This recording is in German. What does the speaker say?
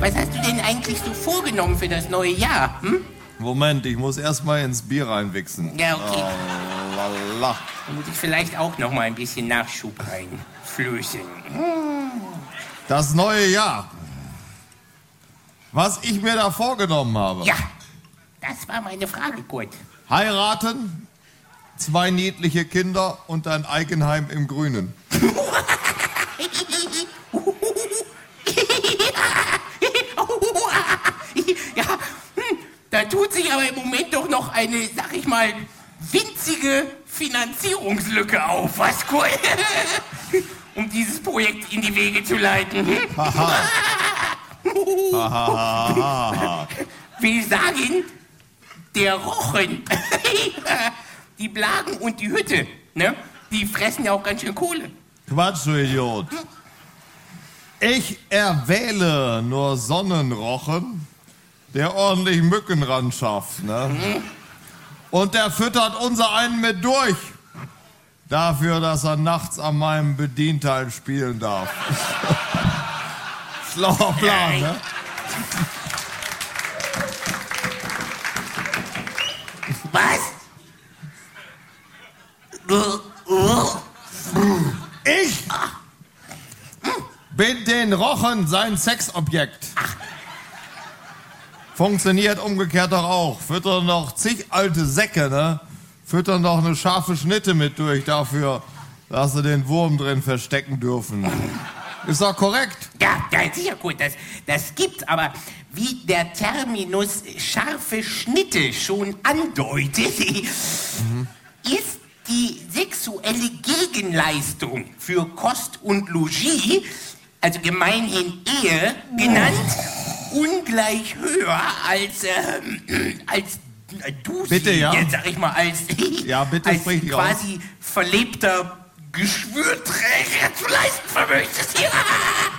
Was hast du denn eigentlich so vorgenommen für das neue Jahr? Moment, ich muss erst mal ins Bier reinwichsen. Ja, okay. Lala. Da muss ich vielleicht auch noch mal ein bisschen Nachschub reinflößen. Das neue Jahr. Was ich mir da vorgenommen habe. Ja, das war meine Frage, Kurt. Heiraten, 2 niedliche Kinder und ein Eigenheim im Grünen. Ja, da tut sich aber im Moment doch noch eine, sag ich mal, winzige Finanzierungslücke auf, was, Kurt? Um dieses Projekt in die Wege zu leiten. Will sagen, der Rochen, die Blagen und die Hütte, ne? Die fressen ja auch ganz schön Kohle. Quatsch, du Idiot. Ich erwähle nur Sonnenrochen, der ordentlich Mücken ran schafft, ne? Und der füttert unser einen mit durch. Dafür, dass er nachts an meinem Bedienteil spielen darf. Schlauer Plan, ne? Was? Ich bin den Rochen sein Sexobjekt. Funktioniert umgekehrt doch auch. Füttern noch zig alte Säcke, ne? Füttern doch eine scharfe Schnitte mit durch dafür, dass sie den Wurm drin verstecken dürfen. Ist doch korrekt. Ja, sicher gut, das gibt's, aber wie der Terminus scharfe Schnitte schon andeutet, ist die sexuelle Gegenleistung für Kost und Logis, also gemeinhin Ehe genannt, ungleich höher als du bitte, sie, ja. jetzt sag ich mal, als bitte, sprich dich quasi verlebter Geschwürträger zu leisten vermöchtest. Ja.